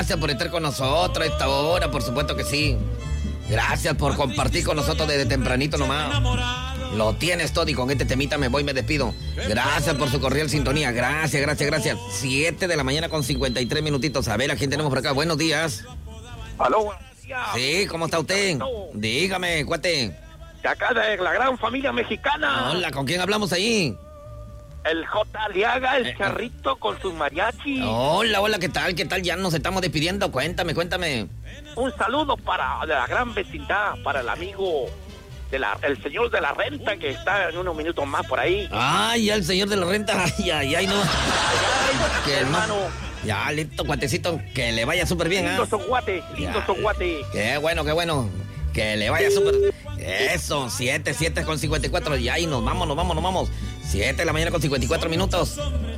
Gracias por estar con nosotros a esta hora, por supuesto que sí. Gracias por compartir con nosotros desde tempranito nomás. Lo tienes todo y con este temita me voy, me despido. Gracias por su cordial sintonía. Gracias. 7 de la mañana con 53 minutitos. A ver, ¿a quién tenemos por acá? Buenos días. Aló, buenos días. Sí, ¿cómo está usted? Dígame, cuate. De acá de la gran familia mexicana. Hola, ¿con quién hablamos ahí? El J. Aliaga, el charrito con sus mariachis. Hola, ¿qué tal? Ya nos estamos despidiendo. Cuéntame. Un saludo para la gran vecindad, para el amigo, el señor de la renta, que está en unos minutos más por ahí. Ay, ya el señor de la renta. Ay, no. Que hermano. Ya, listo, cuatecito, que le vaya súper bien, lindo su guate. Qué bueno. Que le vaya súper. Eso, 7 con 54. Y ahí nos vamos. 7 de la mañana con 54 minutos.